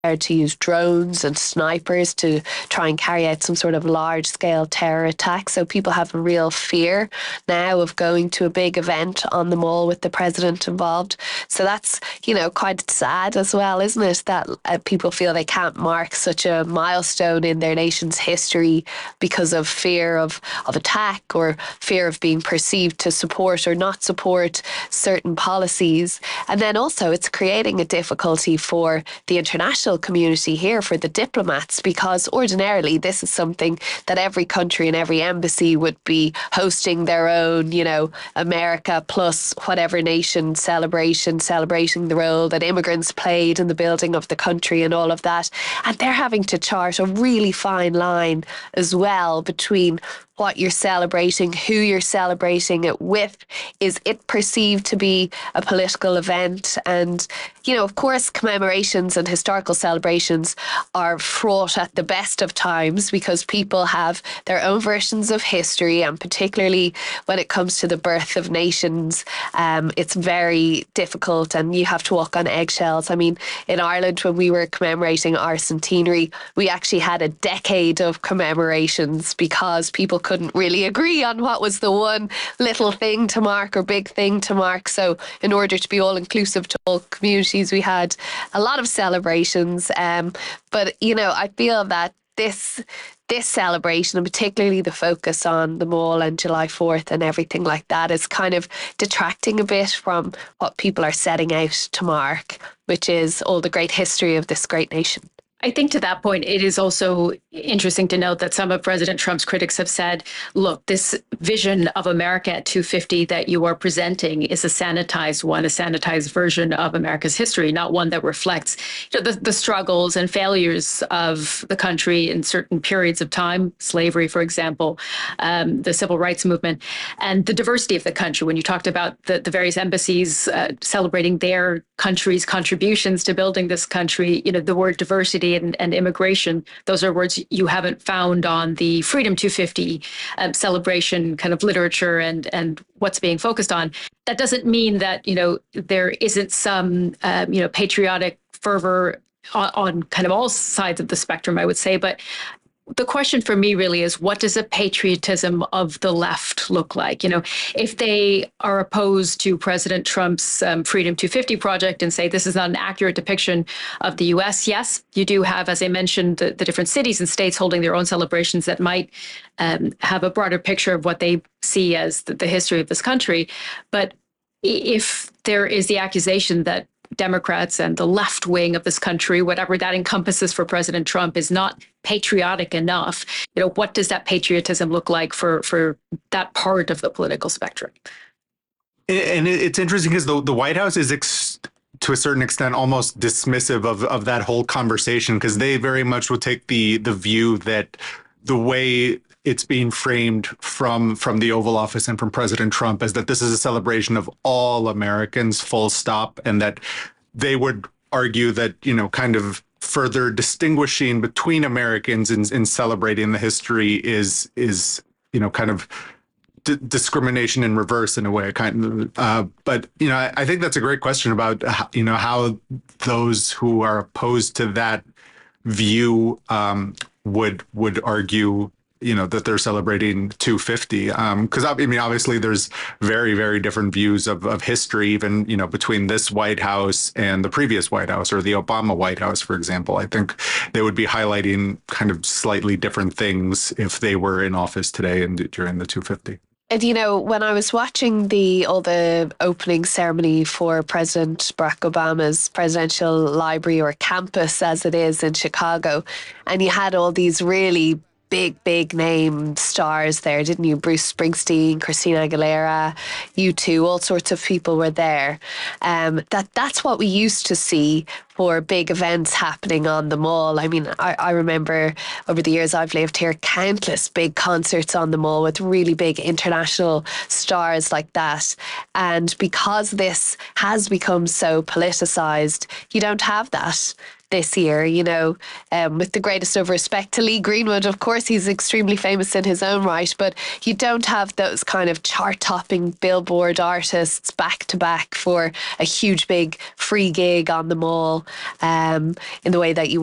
to use drones and snipers to try and carry out some sort of large-scale terror attack. So people have a real fear now of going to a big event on the Mall with the president involved. So that's, quite sad as well, isn't it? That people feel they can't mark such a milestone in their nation's history because of fear of attack or fear of being perceived to support or not support certain policies. And then also it's creating a difficulty for the international community here, for the diplomats, because ordinarily this is something that every country and every embassy would be hosting their own, America plus whatever nation celebration, celebrating the role that immigrants played in the building of the country and all of that. And they're having to chart a really fine line as well between what you're celebrating, who you're celebrating it with. Is it perceived to be a political event? And, of course, commemorations and historical celebrations are fraught at the best of times because people have their own versions of history, and particularly when it comes to the birth of nations, it's very difficult and you have to walk on eggshells. I mean, in Ireland, when we were commemorating our centenary, we actually had a decade of commemorations because people couldn't really agree on what was the one little thing to mark or big thing to mark. So in order to be all inclusive to all communities, we had a lot of celebrations. But, I feel that this celebration, and particularly the focus on the Mall and July 4th and everything like that, is kind of detracting a bit from what people are setting out to mark, which is all the great history of this great nation. I think to that point, it is also interesting to note that some of President Trump's critics have said, look, this vision of America at 250 that you are presenting is a sanitized one, a sanitized version of America's history, not one that reflects the struggles and failures of the country in certain periods of time, slavery, for example, the civil rights movement, and the diversity of the country. When you talked about the various embassies celebrating their country's contributions to building this country, the word diversity and immigration, those are words you haven't found on the Freedom 250 celebration kind of literature and what's being focused on. That doesn't mean that, there isn't some, patriotic fervor on kind of all sides of the spectrum, I would say. But the question for me really is, what does a patriotism of the left look like? If they are opposed to President Trump's Freedom 250 project and say this is not an accurate depiction of the U.S., yes, you do have, as I mentioned, the different cities and states holding their own celebrations that might have a broader picture of what they see as the history of this country. But if there is the accusation that Democrats and the left wing of this country, whatever that encompasses for President Trump, is not patriotic enough, what does that patriotism look like for that part of the political spectrum? And it's interesting because the White House is to a certain extent almost dismissive of that whole conversation, because they very much will take the view that the way it's being framed from the Oval Office and from President Trump is that this is a celebration of all Americans, full stop, and that they would argue that, kind of further distinguishing between Americans in celebrating the history is kind of discrimination in reverse in a way, but I think that's a great question about how those who are opposed to that view would argue that they're celebrating 250. Because obviously there's very, very different views of history, even, between this White House and the previous White House or the Obama White House, for example. I think they would be highlighting kind of slightly different things if they were in office today and during the 250. And, when I was watching all the opening ceremony for President Barack Obama's presidential library, or campus as it is in Chicago, and you had all these really big name stars there, didn't you? Bruce Springsteen, Christina Aguilera, U2, all sorts of people were there. That's what we used to see for big events happening on the Mall. I mean, I remember over the years I've lived here, countless big concerts on the Mall with really big international stars like that. And because this has become so politicized, you don't have that. this year, you know, with the greatest of respect to Lee Greenwood. Of course, he's extremely famous in his own right, but you don't have those kind of chart-topping Billboard artists back to back for a huge big free gig on the Mall in the way that you